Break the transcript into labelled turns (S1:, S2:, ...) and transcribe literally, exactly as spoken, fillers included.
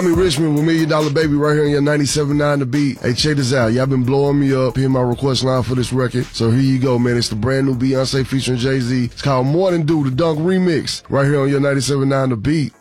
S1: Tommy Richmond with Million Dollar Baby right here on your ninety-seven point nine The Beat. Hey, check this out. Y'all been blowing me up. Here's my request line for this record. So here you go, man. It's the brand new Beyonce featuring Jay-Z. It's called More Than Do, the Dunk remix. Right here on your ninety-seven point nine The Beat.